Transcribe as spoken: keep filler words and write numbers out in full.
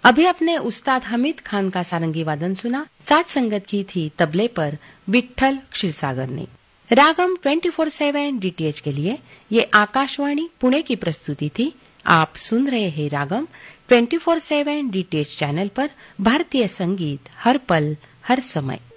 अभी अपने उस्ताद हमीद खान का सारंगी वादन सुना। साथ संगत की थी तबले पर विठल क्षीरसागर ने। रागम ट्वेंटी फोर सेवन डीटीएच के लिए ये आकाशवाणी पुणे की प्रस्तुति थी। आप सुन रहे हैं रागम twenty four seven DTH channel पर भारतीय संगीत हर पल हर समय।